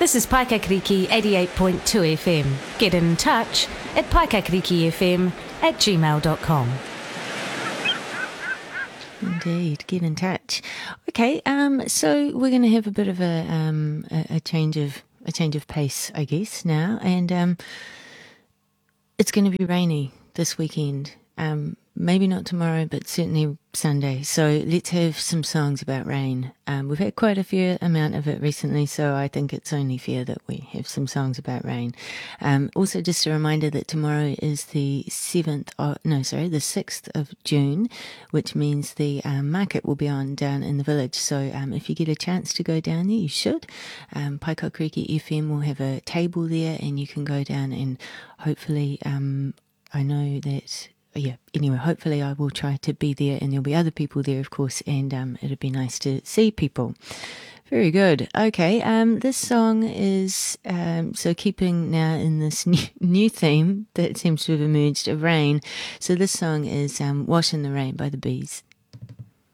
This is Paikakriki 88.2 FM. Get in touch at paikakrikifm@gmail.com. Indeed, get in touch. Okay, so we're going to have a bit of a change of pace, I guess, now, and it's going to be rainy this weekend. Maybe not tomorrow, but certainly Sunday. So let's have some songs about rain. We've had quite a fair amount of it recently, so I think it's only fair that we have some songs about rain. Also, just a reminder that tomorrow is the 6th of June, which means the market will be on down in the village. So if you get a chance to go down there, you should. Paikakriki FM will have a table there, and you can go down and hopefully, I know that... anyway, hopefully I will try to be there, and there'll be other people there, of course, and it'd be nice to see people. Very good. Okay, this song is, so keeping now in this new theme that seems to have emerged of rain. So this song is Wash in the Rain by the Bees.